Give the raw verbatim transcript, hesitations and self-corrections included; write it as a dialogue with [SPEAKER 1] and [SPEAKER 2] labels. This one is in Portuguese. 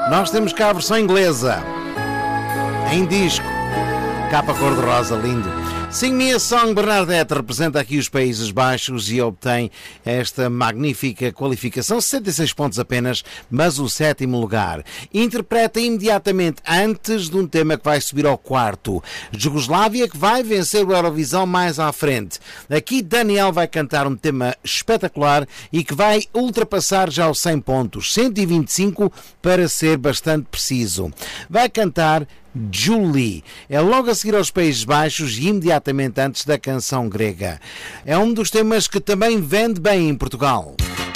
[SPEAKER 1] Nós temos cá a versão inglesa, em disco, capa cor-de-rosa, lindo. Sing Me a Song, Bernadette representa aqui os Países Baixos e obtém esta magnífica qualificação, sessenta e seis pontos apenas, mas o sétimo lugar. Interpreta imediatamente antes de um tema que vai subir ao quarto. Jugoslávia, que vai vencer o Eurovisão mais à frente. Aqui Daniel vai cantar um tema espetacular e que vai ultrapassar já os cem pontos, cento e vinte e cinco para ser bastante preciso. Vai cantar Julie, é logo a seguir aos Países Baixos e imediatamente antes da canção grega. É um dos temas que também vende bem em Portugal.